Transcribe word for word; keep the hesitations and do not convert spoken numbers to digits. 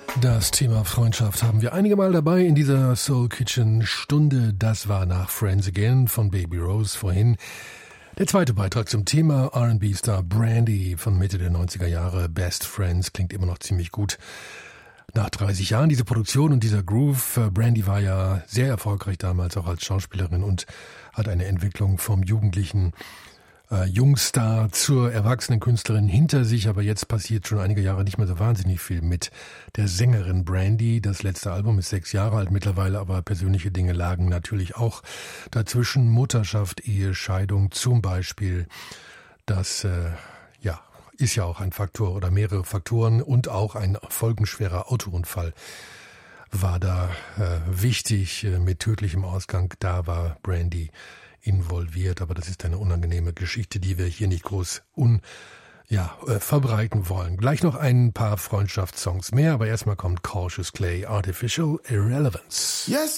Das Thema Freundschaft haben wir einige Mal dabei in dieser Soul Kitchen Stunde. Das war nach Friends Again von Baby Rose vorhin. Der zweite Beitrag zum Thema R and B-Star Brandy von Mitte der neunziger Jahre. Best Friends klingt immer noch ziemlich gut. Nach dreißig Jahren diese Produktion und dieser Groove. Brandy war ja sehr erfolgreich damals auch als Schauspielerin und hat eine Entwicklung vom jugendlichen Äh, Jungstar zur erwachsenen Künstlerin hinter sich, aber jetzt passiert schon einige Jahre nicht mehr so wahnsinnig viel mit der Sängerin Brandy. Das letzte Album ist sechs Jahre alt mittlerweile, aber persönliche Dinge lagen natürlich auch dazwischen. Mutterschaft, Ehe, Scheidung zum Beispiel. Das äh, ja ist ja auch ein Faktor oder mehrere Faktoren und auch ein folgenschwerer Autounfall war da äh, wichtig äh, mit tödlichem Ausgang. Da war Brandy involviert, aber das ist eine unangenehme Geschichte, die wir hier nicht groß un, ja, äh, verbreiten wollen. Gleich noch ein paar Freundschaftssongs mehr, aber erstmal kommt Cautious Clay, Artificial Irrelevance. Yes,